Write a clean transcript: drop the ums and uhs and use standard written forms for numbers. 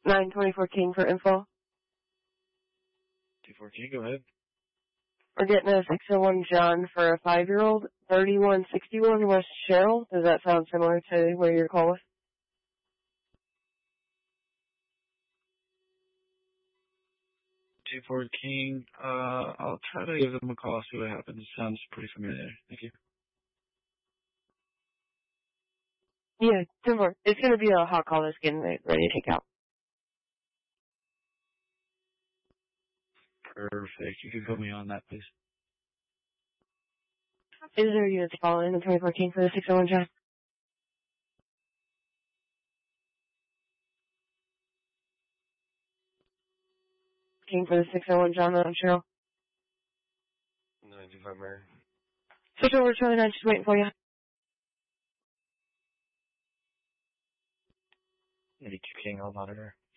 924 King for info. 24 King, go ahead. We're getting a 601 John for a 5-year-old, 3161 West Cheryl. Does that sound similar to where your call was? 24 King, I'll try to give them a call, see what happens. Sounds pretty familiar. Thank you. Yeah, 10-4. It's going to be a hot call that's getting ready to take out. Perfect. You can put me on that, please. Is there a unit to follow in the 24 King for the 601 John? King for the 601 John on Cheryl. 925 Mary. Switch over to Charlie 9, just waiting for you. 82 King, I'll monitor.